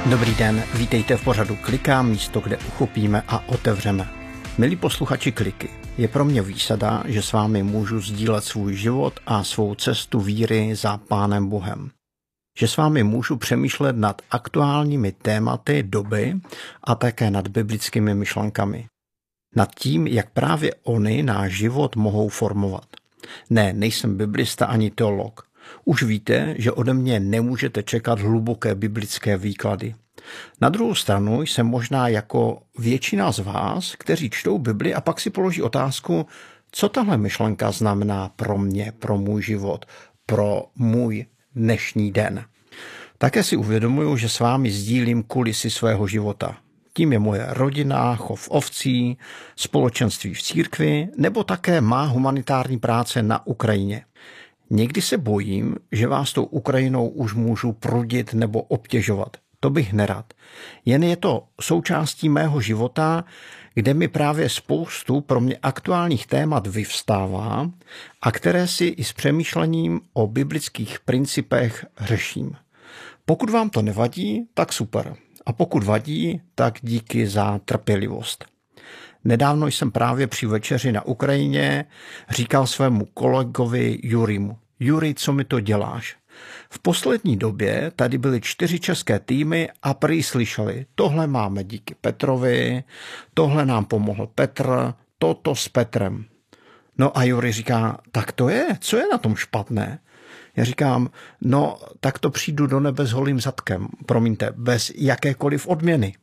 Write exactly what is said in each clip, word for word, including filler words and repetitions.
Dobrý den, vítejte v pořadu Kliká, místo, kde uchopíme a otevřeme. Milí posluchači Kliky, je pro mě výsada, že s vámi můžu sdílet svůj život a svou cestu víry za Pánem Bohem. Že s vámi můžu přemýšlet nad aktuálními tématy doby a také nad biblickými myšlenkami. Nad tím, jak právě oni náš život mohou formovat. Ne, nejsem biblista ani teolog. Už víte, že ode mě nemůžete čekat hluboké biblické výklady. Na druhou stranu jsem možná jako většina z vás, kteří čtou Bibli a pak si položí otázku, co tahle myšlenka znamená pro mě, pro můj život, pro můj dnešní den. Také si uvědomuju, že s vámi sdílím kulisy svého života. Tím je moje rodina, chov ovcí, společenství v církvi nebo také má humanitární práce na Ukrajině. Někdy se bojím, že vás tou Ukrajinou už můžu prudit nebo obtěžovat. To bych nerad. Jen je to součástí mého života, kde mi právě spoustu pro mě aktuálních témat vyvstává a které si i s přemýšlením o biblických principech řeším. Pokud vám to nevadí, tak super. A pokud vadí, tak díky za trpělivost. Nedávno jsem právě při večeři na Ukrajině říkal svému kolegovi Jurimu: Juri, co mi to děláš? V poslední době tady byly čtyři české týmy a prý slyšeli, tohle máme díky Petrovi, tohle nám pomohl Petr, toto s Petrem. No a Juri říká, tak to je, co je na tom špatné? Já říkám, no tak to přijdu do nebe s holým zadkem, promiňte, bez jakékoliv odměny.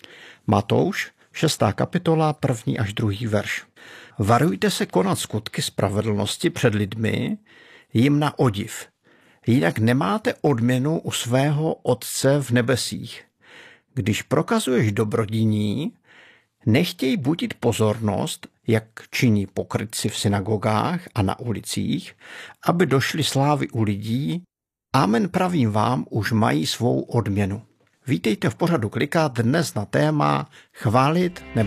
Matouš, šestá kapitola, první až druhý verš. Varujte se konat skutky spravedlnosti před lidmi, jim na odiv. Jinak nemáte odměnu u svého Otce v nebesích. Když prokazuješ dobrodiní, nechtěj budit pozornost, jak činí pokrytci v synagogách a na ulicích, aby došly slávy u lidí. Amen, pravím vám, už mají svou odměnu. Vítejte v pořadu Kliká dnes na téma chválit nebo